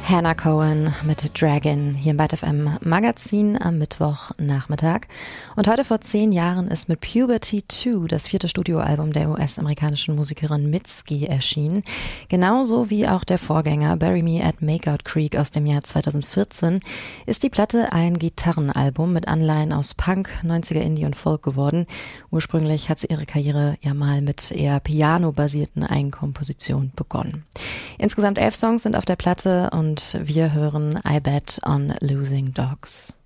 Hannah Cohen mit Dragon hier im Byte FM Magazin am Mittwochnachmittag. Und heute vor 10 Jahren ist mit Puberty 2 das 4. Studioalbum der US-amerikanischen Musikerin Mitski erschienen. Genauso wie auch der Vorgänger Bury Me at Makeout Creek aus dem Jahr 2014 ist die Platte ein Gitarrenalbum mit Anleihen aus Punk, 90er Indie und Folk geworden. Ursprünglich hat sie ihre Karriere ja mal mit eher piano-basierten Eigenkompositionen begonnen. Insgesamt 11 Songs sind auf der Platte und wir hören I Bet on Losing Dogs.